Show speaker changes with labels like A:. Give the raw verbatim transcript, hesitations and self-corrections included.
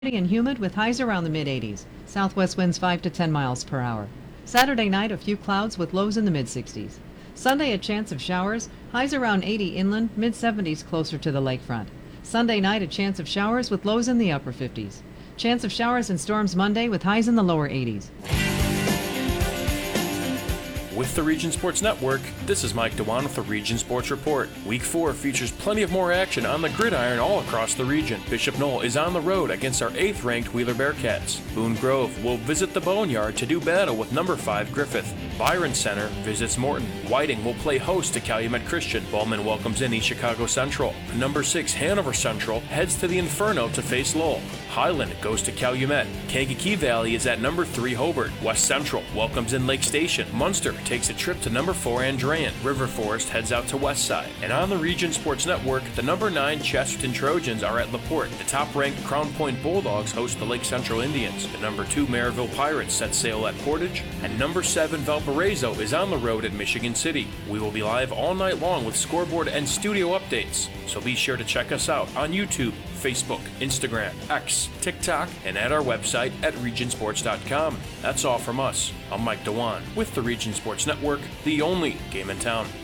A: And humid with highs around the mid eighties. Southwest winds five to ten miles per hour. Saturday night, a few clouds with lows in the mid sixties. Sunday, a chance of showers, highs around eighty inland, mid seventies closer to the lakefront. Sunday night, a chance of showers with lows in the upper fifties. Chance of showers and storms Monday with highs in the lower eighties.
B: With the Region Sports Network, this is Mike Dewan with the Region Sports Report. Week four features plenty of more action on the gridiron all across the region. Bishop Knoll is on the road against our eighth-ranked Wheeler Bearcats. Boone Grove will visit the Boneyard to do battle with number five Griffith. Byron Center visits Morton. Whiting will play host to Calumet Christian. Ballman welcomes in East Chicago Central. Number six Hanover Central heads to the Inferno to face Lowell. Highland goes to Calumet. Kankakee Valley is at number three Hobart. West Central welcomes in Lake Station. Munster takes a trip to number four Andrean. River Forest heads out to Westside. And on the Region Sports Network, the number nine Chesterton Trojans are at LaPorte. The top-ranked Crown Point Bulldogs host the Lake Central Indians. The number two Maryville Pirates set sail at Portage. And number seven Valparaiso is on the road at Michigan City. We will be live all night long with scoreboard and studio updates. So be sure to check us out on YouTube, Facebook, Instagram, X, TikTok, and at our website at region sports dot com. That's all from us. I'm Mike Dewan with the Region Sports Network, the only game in town.